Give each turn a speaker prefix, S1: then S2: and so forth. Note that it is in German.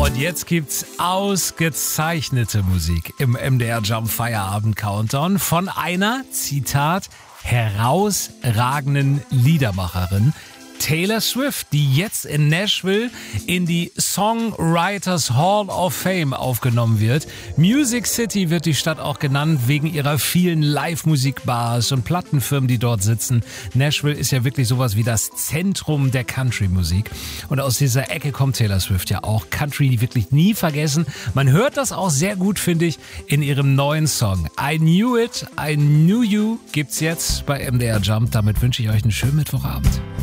S1: Und jetzt gibt's ausgezeichnete Musik im MDR Jump Feierabend Countdown von einer, Zitat, herausragenden Liedermacherin, Taylor Swift, die jetzt in Nashville in die Songwriters Hall of Fame aufgenommen wird. Music City wird die Stadt auch genannt, wegen ihrer vielen Live-Musikbars und Plattenfirmen, die dort sitzen. Nashville ist ja wirklich sowas wie das Zentrum der Country-Musik. Und aus dieser Ecke kommt Taylor Swift ja auch. Country wirklich nie vergessen. Man hört das auch sehr gut, finde ich, in ihrem neuen Song. I Knew It, I Knew You gibt's jetzt bei MDR Jump. Damit wünsche ich euch einen schönen Mittwochabend.